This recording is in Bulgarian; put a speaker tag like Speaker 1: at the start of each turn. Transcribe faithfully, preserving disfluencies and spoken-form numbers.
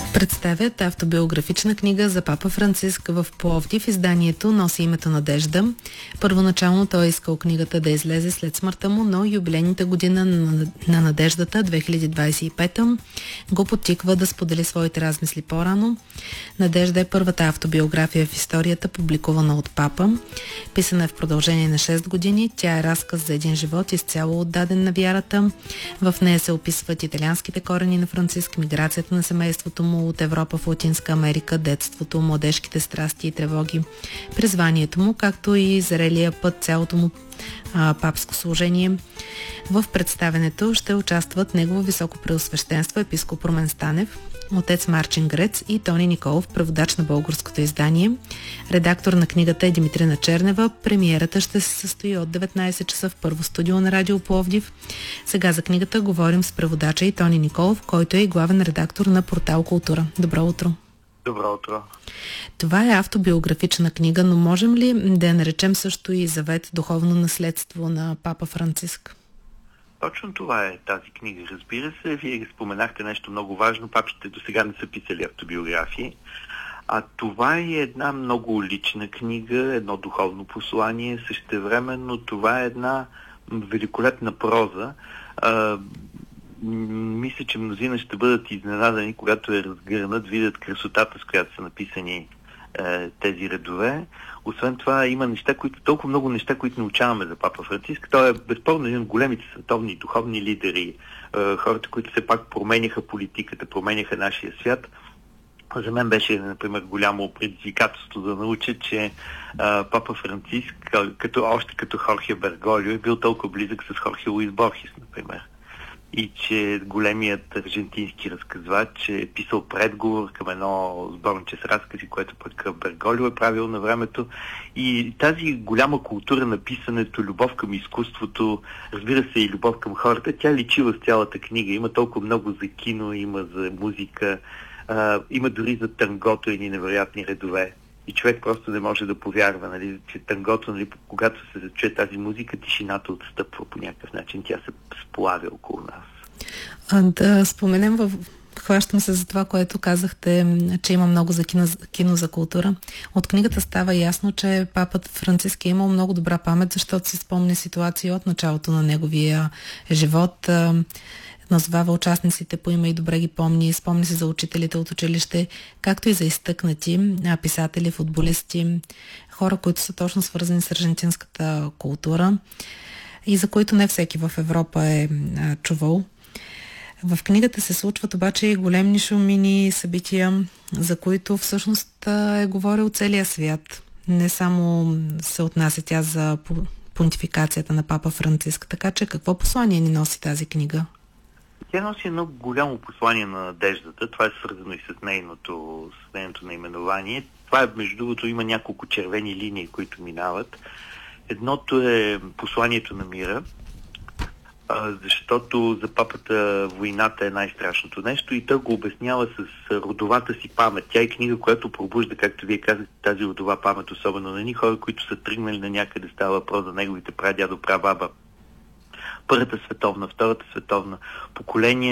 Speaker 1: Представят автобиографична книга за папа Франциск в Пловдив. Изданието носи името Надежда. Първоначално той е искал книгата да излезе след смъртта му, но юбилейната година на Надеждата, две хиляди двадесет и пета, го подтиква да сподели своите размисли по-рано. Надежда е първата автобиография в историята, публикувана от папа. Писана е в продължение на шест години. Тя е разказ за един живот, изцяло отдаден на вярата. В нея се описват италианските корени на Франциск, миграцията на семейството му от Европа в Латинска Америка, детството, младежките страсти и тревоги, призванието му, както и зрелия път, цялото му а, папско служение. В представенето ще участват негово високопреосвещенство епископ Румен Станев, отец Марчин Грец и Тони Николов, преводач на българското издание. Редактор на книгата е Димитрина Чернева. Премиерата ще се състои от деветнадесет часа в първо студио на Радио Пловдив. Сега за книгата говорим с преводача и Тони Николов, който е и главен редактор на портал Култура. Добро утро!
Speaker 2: Добро утро!
Speaker 1: Това е автобиографична книга, но можем ли да я наречем също и завет, духовно наследство на папа Франциск?
Speaker 2: Точно това е тази книга, разбира се. Вие споменахте нещо много важно. Папите до сега не са писали автобиографии. А това е една много лична книга, едно духовно послание. Същевременно това е една великолепна проза. А, мисля, че мнозина ще бъдат изненадани, когато я разгърнат, видят красотата, с която са написани е, тези редове. Освен това има неща, които, толкова много неща, които научаваме за папа Франциск. Той е безспорно един от големите световни духовни лидери, е, хората, които все пак променяха политиката, променяха нашия свят. За мен беше, например, голямо предизвикателство да науча, че а, папа Франциск, като, още като Хорхе Берголио, е бил толкова близък с Хорхе Луис Борхес, например. И че големият аржентински разказвач е писал предговор към едно сборниче с разкази, което пък Берголио е правил на времето. И тази голяма култура на писането, любов към изкуството, разбира се и любов към хората, тя личи в цялата книга. Има толкова много за кино, има за музика, а, има дори за тангото едни невероятни редове. И човек просто не може да повярва, нали, че тангото, нали, когато се зачуе тази музика, тишината отстъпва по някакъв начин. Тя се сплавя около нас.
Speaker 1: А, да споменем, в... хващам се за това, което казахте, че има много за кино, кино за култура. От книгата става ясно, че папът Франциск е имал много добра памет, защото си спомня ситуации от началото на неговия живот. Назовава участниците по име и добре ги помни, спомни се за учителите от училище, както и за изтъкнати писатели, футболисти, хора, които са точно свързани с аржентинската култура и за които не всеки в Европа е а, чувал. В книгата се случват обаче и големни шумини събития, за които всъщност е говорил целия свят. Не само се отнася тя за понтификацията на папа Франциск. Така че какво послание ни носи тази книга?
Speaker 2: Тя носи едно голямо послание на надеждата. Това е свързано и с нейното, с нейното наименование. Това е, между другото, има няколко червени линии, които минават. Едното е посланието на мира, защото за папата войната е най-страшното нещо и той го обяснява с родовата си памет. Тя е книга, която пробужда, както вие казахте, тази родова памет, особено на ни хора, които са тръгнали на някъде, става въпрос за неговите прадядо, прабаба. Първата световна, Втората световна, поколение